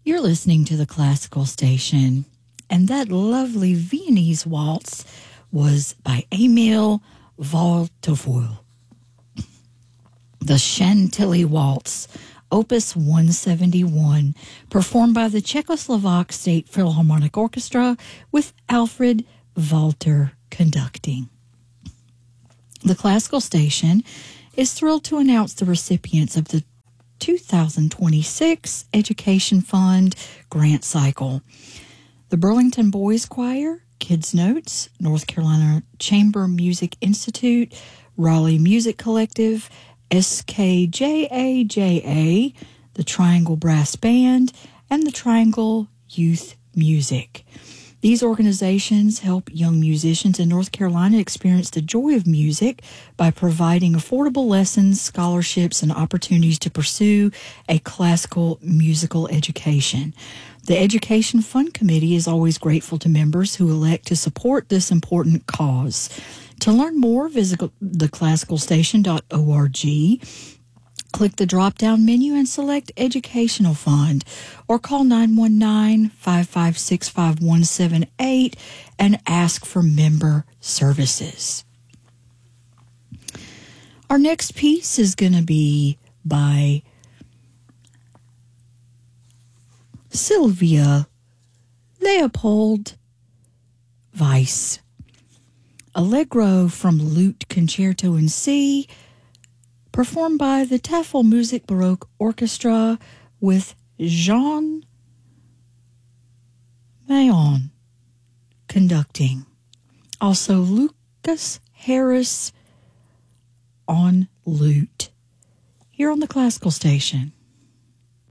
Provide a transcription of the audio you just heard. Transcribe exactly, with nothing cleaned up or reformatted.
You're listening to the Classical Station, and that lovely Viennese waltz was by Emil Waldteufel. The Chantilly Waltz, Opus one seventy-one, performed by the Czechoslovak State Philharmonic Orchestra with Alfred Walter conducting. The Classical Station is thrilled to announce the recipients of the two thousand twenty-six Education Fund Grant Cycle. The Burlington Boys Choir, Kids Notes, North Carolina Chamber Music Institute, Raleigh Music Collective, S K J A J A, the Triangle Brass Band, and the Triangle Youth Music. These organizations help young musicians in North Carolina experience the joy of music by providing affordable lessons, scholarships, and opportunities to pursue a classical musical education. The Education Fund Committee is always grateful to members who elect to support this important cause. To learn more, visit the classical station dot org. Click the drop-down menu and select Educational Fund, or call nine one nine, five five six, five one seven eight and ask for member services. Our next piece is going to be by Sylvia Leopold Weiss. Allegro from Lute Concerto in C, performed by the Tafelmusik Baroque Orchestra with Jean Mayon conducting. Also Lucas Harris on lute. Here on the Classical Station.